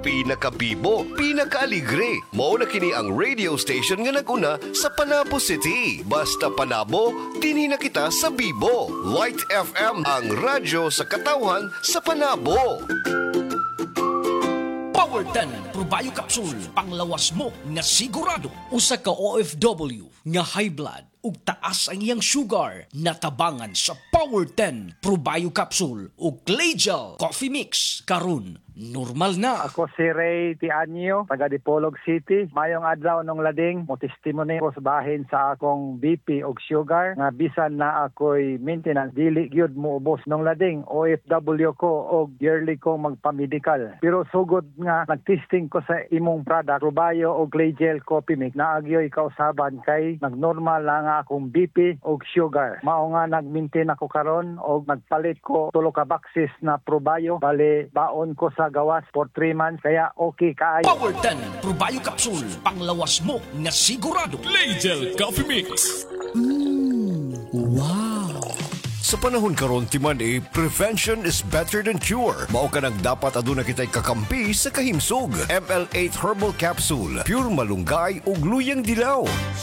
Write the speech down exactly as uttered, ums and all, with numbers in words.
pinakabibo, pinakaaligre. Mao na kini ang radio station nga naguna sa Panabo City. Basta Panabo, dinhi na kita sa Bibo. Light F M ang radyo sa katawhan sa Panabo. Power ten Probayo Capsule, panglawas mo nga sigurado. Usa ka O F W nga high blood ug taas ang iyang sugar, natabangan sa Power ten Probayo Capsule ug Clay Gel Coffee Mix. Karon normal na. Ako si Ray Tianyo, taga Dipolog City. Mayong adlaw nung lading, mo testimony ko sa bahin sa akong B P ug sugar nga bisan na ako'y maintenance dili gyud mo ubos nung lading. O F W ko og yearly ko magpa-medical. Pero sugod nga nagtesting ko sa imong product, Probayo og Clay Gel Coffee Mix, naagyoy kausaban kay nagnormal lang akong B P ug sugar. Mao nga nag-maintain ako karon og nagpalit ko tulo ka boxes na Probayo. Bali baon ko sa gawas for three months kaya okay kaayo. Power ten Probayo Capsule, panglawas mo nga sigurado. Clay Gel Coffee Mix. Wow! Sa panahon karon timan eh, prevention is better than cure. Mao ka nang dapat aduna kitay kakampi sa kahimsog. M L eight Herbal Capsule, pure malunggay ug luyang dilaw.